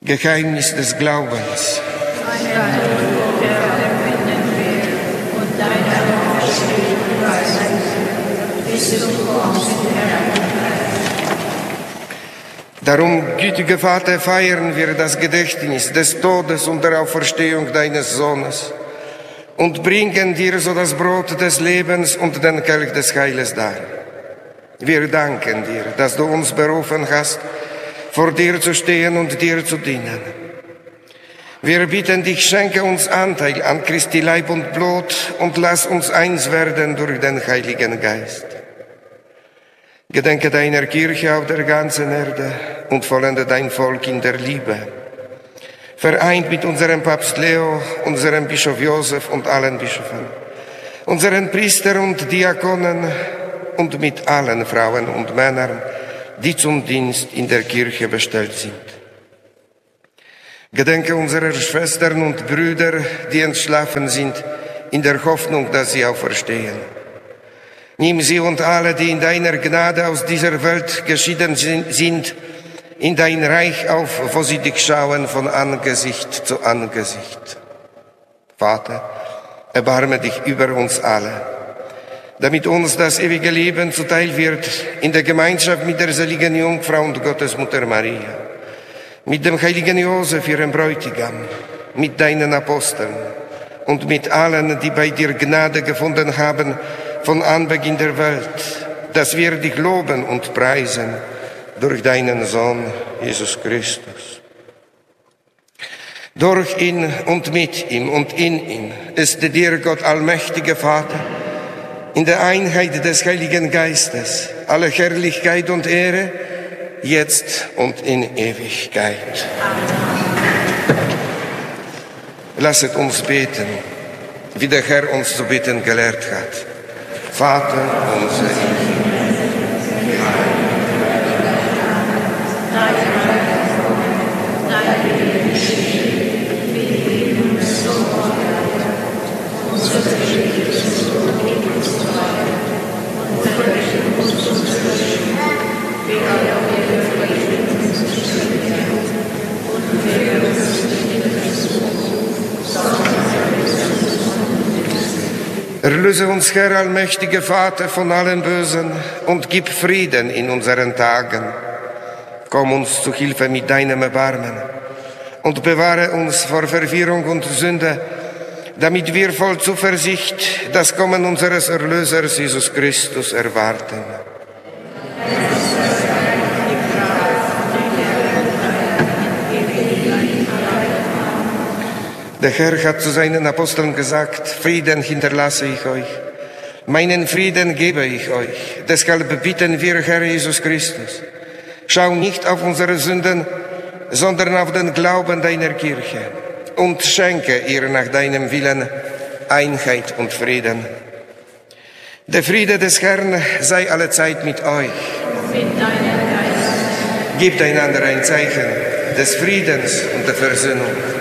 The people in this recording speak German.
Geheimnis des Glaubens. Darum, gütiger Vater, feiern wir das Gedächtnis des Todes und der Auferstehung deines Sohnes und bringen dir so das Brot des Lebens und den Kelch des Heiles dar. Wir danken dir, dass du uns berufen hast, vor dir zu stehen und dir zu dienen. Wir bitten dich, schenke uns Anteil an Christi Leib und Blut und lass uns eins werden durch den Heiligen Geist. Gedenke deiner Kirche auf der ganzen Erde und vollende dein Volk in der Liebe. Vereint mit unserem Papst Leo, unserem Bischof Josef und allen Bischöfen, unseren Priestern und Diakonen und mit allen Frauen und Männern, die zum Dienst in der Kirche bestellt sind. Gedenke unserer Schwestern und Brüder, die entschlafen sind, in der Hoffnung, dass sie auferstehen. Nimm sie und alle, die in deiner Gnade aus dieser Welt geschieden sind, in dein Reich auf, wo sie dich schauen von Angesicht zu Angesicht. Vater, erbarme dich über uns alle, damit uns das ewige Leben zuteil wird in der Gemeinschaft mit der seligen Jungfrau und Gottesmutter Maria, mit dem heiligen Josef, ihrem Bräutigam, mit deinen Aposteln und mit allen, die bei dir Gnade gefunden haben von Anbeginn der Welt, dass wir dich loben und preisen durch deinen Sohn, Jesus Christus. Durch ihn und mit ihm und in ihm ist dir, Gott allmächtige Vater, in der Einheit des Heiligen Geistes alle Herrlichkeit und Ehre, jetzt und in Ewigkeit. Lasset uns beten, wie der Herr uns zu beten gelehrt hat. Vater unser im Himmel, dein Reich komme, dein Wille geschehe, wie im Himmel so auf Erden. Unser tägliches Brot gib uns heute und vergib uns unsere Schuld, wie auch wir vergeben unseren Schuldigern. Und führe uns nicht in Versuchung, sondern erlöse uns von Bösen. Erlöse uns, Herr, allmächtiger Vater, von allem Bösen und gib Frieden in unseren Tagen. Komm uns zu Hilfe mit deinem Erbarmen und bewahre uns vor Verwirrung und Sünde, damit wir voll Zuversicht das Kommen unseres Erlösers Jesus Christus erwarten. Der Herr hat zu seinen Aposteln gesagt, Frieden hinterlasse ich euch, meinen Frieden gebe ich euch. Deshalb bitten wir, Herr Jesus Christus, schau nicht auf unsere Sünden, sondern auf den Glauben deiner Kirche und schenke ihr nach deinem Willen Einheit und Frieden. Der Friede des Herrn sei allezeit mit euch. Mit deinem Geist. Gebt einander ein Zeichen des Friedens und der Versöhnung.